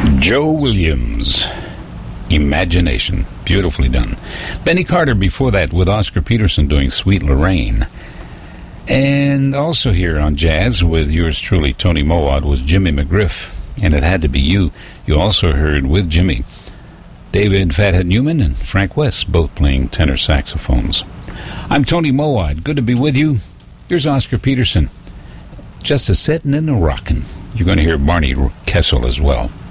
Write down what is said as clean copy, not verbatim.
Joe Williams, Imagination. Beautifully done. Benny Carter before that with Oscar Peterson doing Sweet Lorraine. And also here on Jazz with yours truly, Tony Mowat, was Jimmy McGriff, and It Had to Be You. You also heard with Jimmy David Fathead Newman and Frank West, both playing tenor saxophones. I'm Tony Mowat. Good to be with you. Here's Oscar Peterson. Just a sittin' and a rockin'. You're going to hear Barney Kessel as well.